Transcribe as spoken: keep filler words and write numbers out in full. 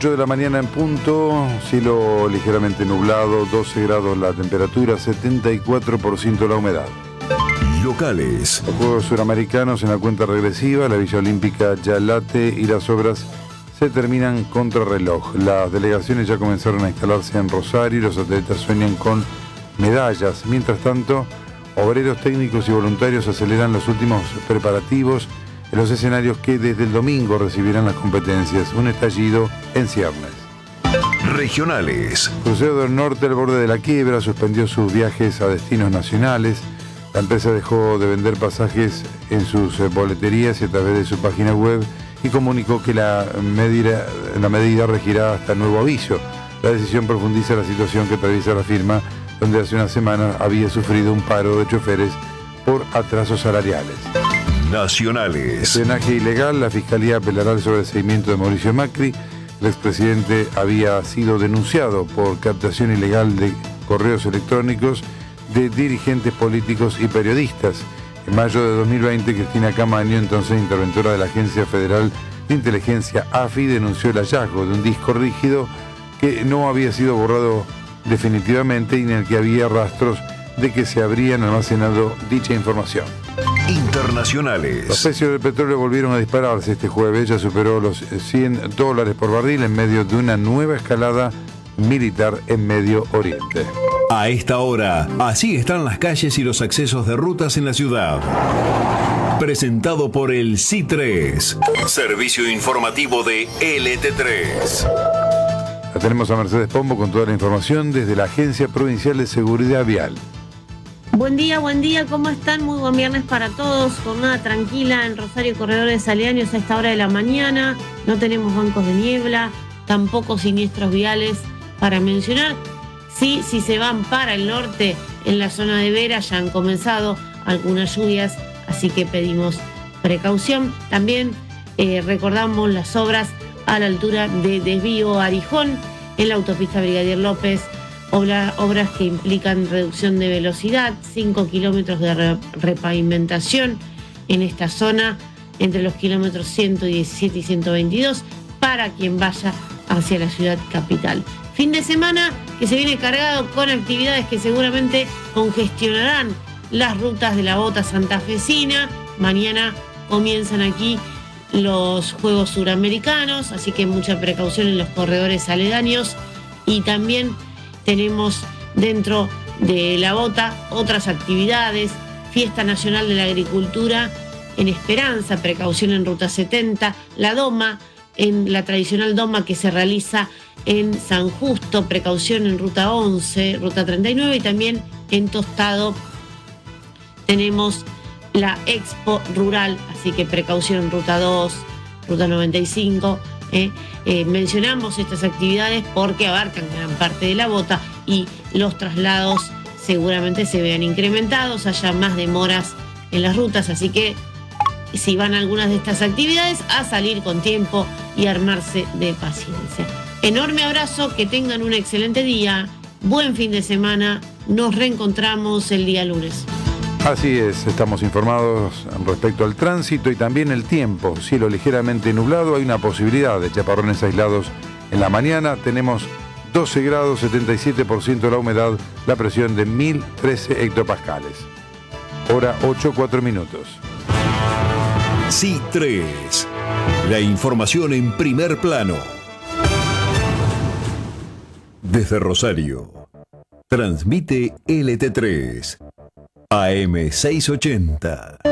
ocho de la mañana en punto, cielo ligeramente nublado, doce grados la temperatura, setenta y cuatro por ciento la humedad. Locales. Los Juegos Suramericanos en la cuenta regresiva, la Villa Olímpica ya late y las obras se terminan contra reloj. Las delegaciones ya comenzaron a instalarse en Rosario y los atletas sueñan con medallas. Mientras tanto, obreros, técnicos y voluntarios aceleran los últimos preparativos en los escenarios que desde el domingo recibirán las competencias. Un estallido en ciernes. Regionales. Crucero del Norte al borde de la quiebra suspendió sus viajes a destinos nacionales. La empresa dejó de vender pasajes en sus boleterías y a través de su página web y comunicó que la medida, la medida regirá hasta nuevo aviso. La decisión profundiza la situación que atraviesa la firma, donde hace una semana había sufrido un paro de choferes por atrasos salariales. Nacionales. Espionaje ilegal, la Fiscalía apelará al sobreseimiento de Mauricio Macri. El expresidente había sido denunciado por captación ilegal de correos electrónicos de dirigentes políticos y periodistas. En mayo de dos mil veinte, Cristina Camaño, entonces interventora de la Agencia Federal de Inteligencia A F I, denunció el hallazgo de un disco rígido que no había sido borrado definitivamente y en el que había rastros de que se habrían almacenado dicha información. Internacionales. Los precios del petróleo volvieron a dispararse este jueves, ya superó los cien dólares por barril en medio de una nueva escalada militar en Medio Oriente. A esta hora, así están las calles y los accesos de rutas en la ciudad. Presentado por el C I tres, servicio informativo de L T tres. La tenemos a Mercedes Pombo con toda la información desde la Agencia Provincial de Seguridad Vial. Buen día, buen día, ¿cómo están? Muy buen viernes para todos. Jornada tranquila en Rosario y Corredores aledaños a esta hora de la mañana. No tenemos bancos de niebla, tampoco siniestros viales para mencionar. Sí, si se van para el norte, en la zona de Vera ya han comenzado algunas lluvias, así que pedimos precaución. También eh, recordamos las obras a la altura de Desvío Arijón, en la autopista Brigadier López, obra, obras que implican reducción de velocidad, cinco kilómetros de re, repavimentación en esta zona, entre los kilómetros ciento diecisiete y ciento veintidós, para quien vaya hacia la ciudad capital. Fin de semana que se viene cargado con actividades que seguramente congestionarán las rutas de la bota santafesina. Mañana comienzan aquí los Juegos Suramericanos, así que mucha precaución en los corredores aledaños. Y también tenemos dentro de la bota otras actividades, Fiesta Nacional de la Agricultura en Esperanza, precaución en Ruta setenta, la Doma, en la tradicional Doma que se realiza en San Justo, precaución en Ruta once, Ruta treinta y nueve, y también en Tostado tenemos la Expo Rural, así que precaución en Ruta dos, Ruta noventa y cinco. Eh, eh, mencionamos estas actividades porque abarcan gran parte de la bota y los traslados seguramente se vean incrementados, haya más demoras en las rutas, así que si van a algunas de estas actividades, a salir con tiempo y armarse de paciencia. Enorme abrazo, que tengan un excelente día, buen fin de semana, nos reencontramos el día lunes. Así es, estamos informados respecto al tránsito y también el tiempo. Cielo ligeramente nublado, hay una posibilidad de chaparrones aislados en la mañana. Tenemos doce grados, setenta y siete por ciento la humedad, la presión de mil trece hectopascales. Hora ocho, cuatro minutos. C I tres, la información en primer plano. Desde Rosario, transmite L T tres, A M seiscientos ochenta.